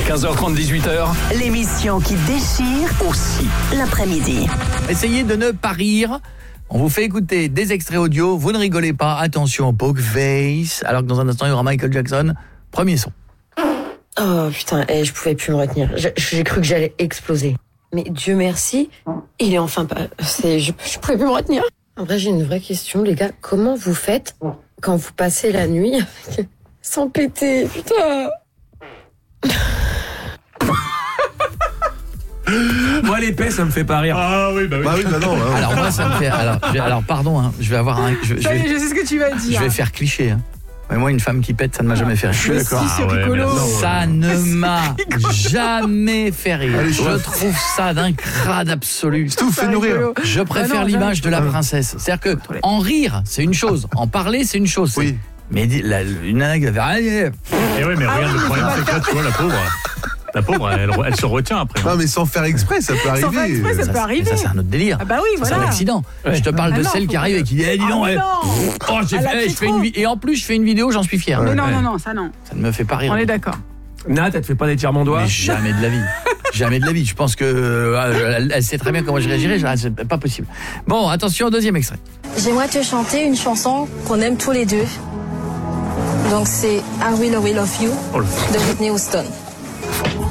15h30, 18h. L'émission qui déchire aussi l'après-midi. Essayez de ne pas rire. On vous fait écouter des extraits audio. Vous ne rigolez pas. Attention, poke face. Alors que dans un instant, il y aura Michael Jackson. Premier son. Oh putain, je pouvais plus me retenir. J'ai cru que j'allais exploser. Mais Dieu merci, il est enfin pas... Je pouvais plus me retenir. En vrai, j'ai une vraie question, les gars. Comment vous faites quand vous passez la nuit sans péter? Putain. Moi, l'épée, ça me fait pas rire. Ah oui, bah oui. Non. Alors moi, ça me fait... Alors pardon, hein, je vais avoir un... Je Je sais ce que tu vas dire. vais faire cliché. Hein. Mais moi, une femme qui pète, ça ne m'a jamais fait rire. Je suis d'accord. C'est rigolo. Ça ne m'a jamais fait rire. Allez, Je trouve ça d'un crade absolu. Tout fait nourrir. Je préfère l'image de la princesse. C'est-à-dire que en rire, c'est une chose. En parler, c'est une chose. Oui. Mais une nana qui va faire... Et oui, mais regarde, le problème, c'est que là, tu vois, la pauvre, elle se retient après. Ah, Non, mais sans faire exprès, ça peut arriver. Sans faire exprès, ça peut arriver. Ça, c'est un autre délire. Ah bah oui, voilà. C'est un accident. Je te parle de celle qui arrive et qui dit dis donc, je fais une et en plus je fais une vidéo, j'en suis fier. Mais non, ça non. Ça ne me fait pas rire. On est d'accord. Nat, elle te fait pas d'étirement doigt? Mais jamais de la vie. Jamais de la vie. Je pense que elle sait très bien comment je réagirais. C'est pas possible. Bon, attention, deuxième extrait. J'aimerais te chanter une chanson qu'on aime tous les deux. Donc c'est I Will Always Love You de Whitney Houston.